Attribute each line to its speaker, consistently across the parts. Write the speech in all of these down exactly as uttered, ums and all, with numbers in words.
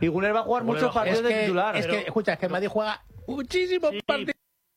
Speaker 1: Y Güler va a jugar muchos partidos
Speaker 2: es que,
Speaker 1: de titular.
Speaker 2: Es que, escucha, es que el Madrid juega muchísimos sí. partidos.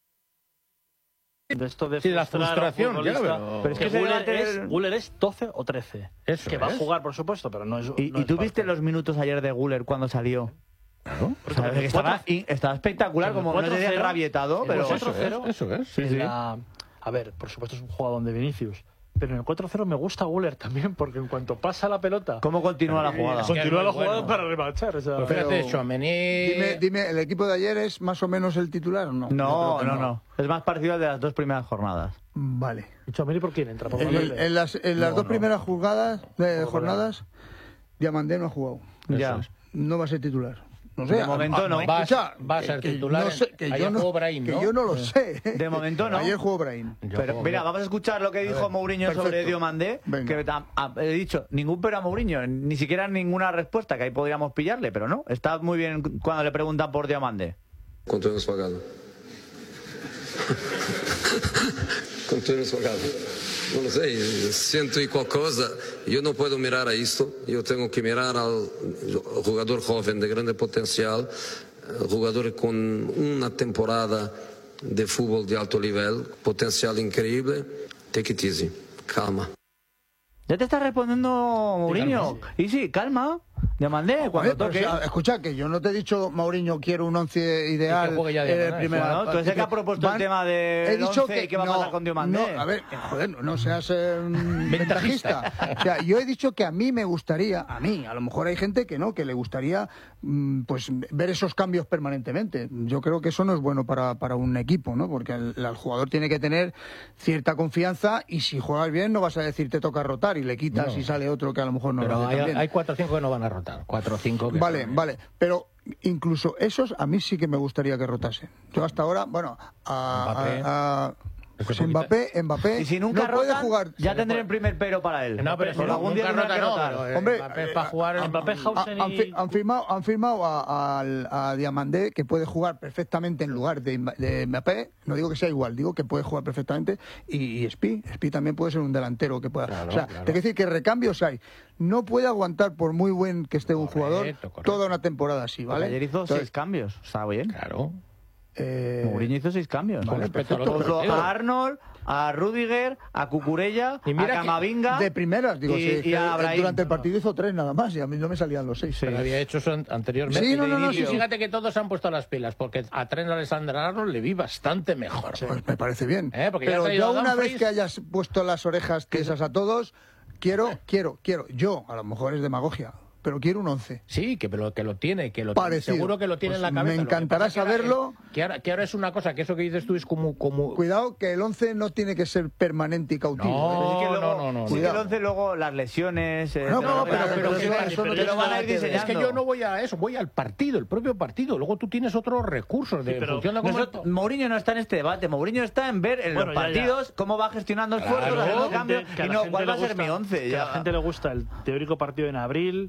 Speaker 3: De esto de
Speaker 2: sí, la frustración, ya, pero...
Speaker 3: pero es que, que Güler es, Güler es doce o trece.
Speaker 2: Eso
Speaker 3: que
Speaker 2: es.
Speaker 3: va a jugar, por supuesto, pero no es.
Speaker 1: ¿Y,
Speaker 3: no
Speaker 1: ¿y
Speaker 3: es
Speaker 1: tú
Speaker 3: parte.
Speaker 1: viste los minutos ayer de Güler cuando salió? Claro. O sea, que estaba, estaba espectacular, como no te decía rabietado, pero
Speaker 3: cuatro cero.
Speaker 2: Eso es.
Speaker 3: Sí, sí. La... A ver, por supuesto es un jugador de Vinicius. Pero en el cuatro cero me gusta Güler también, porque en cuanto pasa la pelota...
Speaker 1: ¿Cómo continúa la jugada?
Speaker 3: Es continúa la jugada
Speaker 2: bueno.
Speaker 3: para remachar. O sea,
Speaker 2: pues fíjate, Tchouaméni...
Speaker 4: Dime, dime, ¿el equipo de ayer es más o menos el titular o no?
Speaker 1: No, no, no, no. Es más parecido al de las dos primeras jornadas.
Speaker 4: Vale.
Speaker 3: ¿Y Tchouaméni por quién entra? ¿Por
Speaker 4: en, en las, en las no, dos no. primeras jugadas, de jornadas, Diamandé no ha jugado.
Speaker 1: Ya.
Speaker 4: No va a ser titular. No sé,
Speaker 1: de momento
Speaker 4: a,
Speaker 1: no.
Speaker 2: Va,
Speaker 4: Escucha,
Speaker 2: va a ser
Speaker 4: que,
Speaker 2: titular.
Speaker 4: Que, no sé, que, yo, no, Brahim, ¿no? que yo no lo sé.
Speaker 1: De momento no.
Speaker 4: Ayer jugó Brahim.
Speaker 1: Pero mira, vamos a escuchar lo que dijo Mourinho sobre Diomandé. Que a, a, he dicho, ningún pero a Mourinho, ni siquiera ninguna respuesta, que ahí podríamos pillarle, pero no. Está muy bien cuando le preguntan por Diomandé.
Speaker 5: ¿Cuánto hemos pagado? ¿Cuánto hemos pagado? No lo sé, siento y cualquier cosa. Yo no puedo mirar a esto, yo tengo que mirar al jugador joven de grande potencial, jugador con una temporada de fútbol de alto nivel, potencial increíble. Take it easy, calma.
Speaker 1: Ya te está respondiendo Mourinho. Y sí, calma. Diamandé, cuando
Speaker 4: Oye,
Speaker 1: toque.
Speaker 4: Pero, escucha, que yo no te he dicho, Mourinho, quiero un once ideal.
Speaker 2: Que ya
Speaker 4: eh, primera,
Speaker 1: bueno, tú es el que ha propuesto van, el tema del once que, y qué va a pasar no, con Diamandé.
Speaker 4: No, a ver, joder, no, no seas eh, ventajista. O sea, yo he dicho que a mí me gustaría, a mí, a lo mejor hay gente que no, que le gustaría mm, pues ver esos cambios permanentemente. Yo creo que eso no es bueno para, para un equipo, ¿no? Porque el, el jugador tiene que tener cierta confianza y si juegas bien no vas a decir te toca rotar y le quitas no. y sale otro que a lo mejor no
Speaker 2: Pero
Speaker 4: lo hace
Speaker 2: hay,
Speaker 4: bien.
Speaker 2: hay cuatro o cinco que no van a rotar. Cuatro o cinco.
Speaker 4: Vale,
Speaker 2: son...
Speaker 4: vale. Pero incluso esos a mí sí que me gustaría que rotasen. Yo hasta ahora, bueno, a...
Speaker 2: Mbappé.
Speaker 4: a, a pues Mbappé, Mbappé
Speaker 1: y si nunca
Speaker 4: no puede
Speaker 1: rotan,
Speaker 4: jugar.
Speaker 1: ya tendré el primer pero para él.
Speaker 2: No, pero si
Speaker 1: algún día
Speaker 2: nunca
Speaker 1: tendrá que rotar.
Speaker 2: No, pero,
Speaker 4: Hombre,
Speaker 2: Mbappé para jugar
Speaker 3: a, Mbappé, Hausen
Speaker 4: han,
Speaker 3: y...
Speaker 4: han firmado, han firmado a, a, a Diamandé que puede jugar perfectamente en lugar de, de Mbappé. No digo que sea igual, digo que puede jugar perfectamente. Y, y Spi, Spi también puede ser un delantero que pueda.
Speaker 2: Claro,
Speaker 4: o sea,
Speaker 2: claro.
Speaker 4: te quiero decir que recambios hay. No puede aguantar por muy buen que esté un
Speaker 2: correcto,
Speaker 4: jugador
Speaker 2: correcto.
Speaker 4: toda una temporada así, ¿vale?
Speaker 1: Ayer hizo
Speaker 4: Entonces,
Speaker 1: seis cambios, está bien.
Speaker 2: Claro.
Speaker 4: Eh...
Speaker 1: Mourinho hizo seis cambios.
Speaker 4: Vale,
Speaker 1: perfecto. A Arnold, a Rudiger, a Cucurella,
Speaker 2: y mira
Speaker 1: a Camavinga.
Speaker 4: De primeras, digo,
Speaker 1: y,
Speaker 4: sí,
Speaker 1: y a Brahim.
Speaker 4: Durante el partido hizo tres nada más y a mí no me salían los seis.
Speaker 2: Sí. Pero había hecho eso anteriormente.
Speaker 4: Sí, no, no, no,
Speaker 2: y
Speaker 4: sí,
Speaker 2: fíjate que todos se han puesto las pilas, porque a Trent Alexander-Arnold le vi bastante mejor.
Speaker 4: Sí. Pues me parece bien.
Speaker 2: ¿Eh?
Speaker 4: Pero yo una
Speaker 2: Dumfries...
Speaker 4: vez que hayas puesto las orejas tiesas a todos, quiero, quiero, quiero. Yo, a lo mejor es demagogia, pero quiero un once.
Speaker 2: Sí, que lo, que lo tiene, que lo
Speaker 4: Parecido.
Speaker 2: seguro que lo tiene
Speaker 4: pues
Speaker 2: en la cabeza.
Speaker 4: Me encantará
Speaker 2: que ahora,
Speaker 4: saberlo.
Speaker 2: Que ahora, que ahora es una cosa, que eso que dices tú es como... como...
Speaker 4: Cuidado, que el once no tiene que ser permanente y cautivo.
Speaker 2: No,
Speaker 4: ¿eh?
Speaker 1: Sí que luego,
Speaker 2: no, no, no.
Speaker 1: Sí que el once luego las lesiones... Eh,
Speaker 4: No, no, pero,
Speaker 2: pero,
Speaker 4: pero,
Speaker 2: pero,
Speaker 4: pero
Speaker 2: que
Speaker 4: eso no
Speaker 2: pero
Speaker 4: tiene
Speaker 1: lo van a
Speaker 4: nada
Speaker 1: ir
Speaker 4: que ver.
Speaker 1: diseñando.
Speaker 2: Es que yo no voy a eso, voy al partido, el propio partido. Luego tú tienes otros recursos de
Speaker 3: Sí, pero
Speaker 2: función de cómo...
Speaker 1: Nosotros, Mourinho no está en este debate, Mourinho está en ver en
Speaker 3: Bueno,
Speaker 1: los
Speaker 3: ya,
Speaker 1: partidos
Speaker 3: ya.
Speaker 1: cómo va gestionando
Speaker 2: Claro.
Speaker 1: esfuerzos, haciendo
Speaker 2: Que
Speaker 1: cambios
Speaker 3: que a
Speaker 1: y
Speaker 3: la
Speaker 1: no,
Speaker 3: gente
Speaker 1: cuál
Speaker 3: le
Speaker 1: va a ser
Speaker 3: gusta-
Speaker 1: mi once.
Speaker 3: Que
Speaker 1: Ya.
Speaker 3: a la gente le gusta el teórico partido en abril,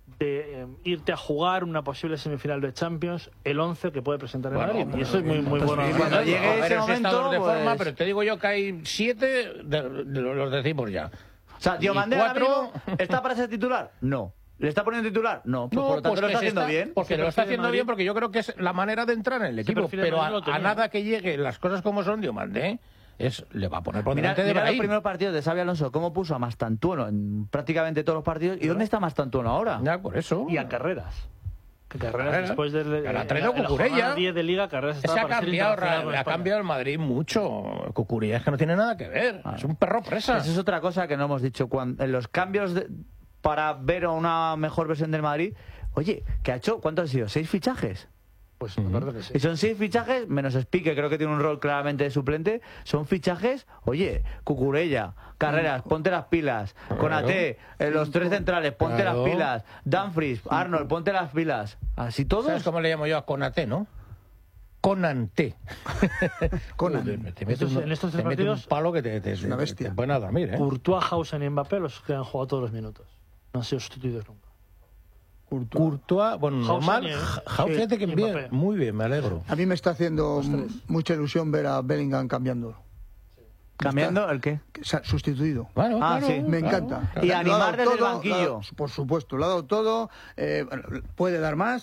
Speaker 3: de eh, irte a jugar una posible semifinal de Champions, el once que puede presentar en
Speaker 2: Bueno,
Speaker 3: Madrid.
Speaker 2: pero-
Speaker 3: Y eso es muy, muy
Speaker 1: pues,
Speaker 3: bueno.
Speaker 1: y cuando
Speaker 3: hacerlo.
Speaker 1: llegue
Speaker 2: A ver,
Speaker 1: ese
Speaker 2: en
Speaker 1: momento,
Speaker 2: estados de forma,
Speaker 1: pues-
Speaker 2: pero te digo yo que hay siete, de, de- los decimos ya.
Speaker 1: O sea, Diomandé
Speaker 2: Y
Speaker 1: ahora
Speaker 2: cuatro-
Speaker 1: mismo está para ser titular. No. ¿Le está poniendo titular? No. Pues
Speaker 2: No,
Speaker 1: por lo tanto
Speaker 2: pues
Speaker 1: lo
Speaker 2: que
Speaker 1: está
Speaker 2: se
Speaker 1: haciendo
Speaker 2: está-
Speaker 1: bien.
Speaker 2: Porque
Speaker 3: Se
Speaker 2: lo está
Speaker 3: prefiere
Speaker 2: haciendo
Speaker 3: Madrid.
Speaker 2: bien, porque yo creo que es la manera de entrar en el equipo.
Speaker 3: prefiere
Speaker 2: Pero a,
Speaker 3: Madrid, lo
Speaker 2: a
Speaker 3: tenía.
Speaker 2: nada que llegue las cosas como son, Diomandé es le va a poner por
Speaker 1: Mira,
Speaker 2: delante de
Speaker 1: mira los
Speaker 2: Brahim.
Speaker 1: primeros partidos de Xabi Alonso, cómo puso a Mastantuono en prácticamente todos los partidos. ¿Y dónde está Mastantuono ahora?
Speaker 2: Ya, por eso.
Speaker 3: Y a Carreras. Que Carreras
Speaker 2: Carreras.
Speaker 3: después del
Speaker 2: Que la ha traído
Speaker 3: en la
Speaker 2: Cucurella.
Speaker 3: jornada diez de Liga, Carreras
Speaker 2: Se
Speaker 3: estaba
Speaker 2: ha
Speaker 3: para ser
Speaker 2: cambiado,
Speaker 3: internacional con
Speaker 2: le ha
Speaker 3: España.
Speaker 2: cambiado el Madrid mucho. Cucurella es que no tiene nada que ver. Es un perro presa.
Speaker 1: Esa es otra cosa que no hemos dicho. Cuando, en los cambios de- para ver una mejor versión del Madrid, oye, ¿qué ha hecho? ¿Cuántos han sido? ¿Seis fichajes?
Speaker 3: Pues me parece que sí.
Speaker 1: Y son seis fichajes, menos Spi, que creo que tiene un rol claramente de suplente. Son fichajes, oye, Cucurella, Carreras, ponte las pilas. Conate, eh, los tres centrales, ponte
Speaker 2: Claro.
Speaker 1: las pilas. Dumfries, Arnold, ponte las pilas. Así todos.
Speaker 2: ¿Sabes cómo le llamo yo a Conate, no? Conante.
Speaker 4: Conan.
Speaker 2: Joder, te metes
Speaker 3: Estos-
Speaker 2: un-
Speaker 3: en estos
Speaker 2: te
Speaker 3: tres
Speaker 2: mete un
Speaker 3: partidos,
Speaker 2: palo que te, te,
Speaker 4: una bestia.
Speaker 2: te ponen a dormir, ¿eh?
Speaker 3: Courtois, Hausen y Mbappé los que han jugado todos los minutos. No han sido sustituidos nunca.
Speaker 4: Courtois.
Speaker 2: Courtois, bueno,
Speaker 3: Hausen
Speaker 2: normal.
Speaker 3: y-
Speaker 2: Hausen,
Speaker 3: sí,
Speaker 2: fíjate que
Speaker 3: y
Speaker 2: bien,
Speaker 3: Mbappé.
Speaker 2: muy bien, me alegro.
Speaker 4: A mí me está haciendo m- mucha ilusión ver a Bellingham cambiando.
Speaker 1: ¿Cambiando el qué?
Speaker 4: Que se ha sustituido.
Speaker 2: Bueno,
Speaker 1: Ah,
Speaker 2: claro,
Speaker 1: sí.
Speaker 4: Me
Speaker 2: claro,
Speaker 4: encanta.
Speaker 2: claro.
Speaker 1: Y
Speaker 4: Lo ha
Speaker 1: animar
Speaker 4: dado
Speaker 1: desde el
Speaker 4: todo,
Speaker 1: banquillo.
Speaker 4: lo ha dado- por supuesto, lo ha dado todo. eh, bueno, puede dar más,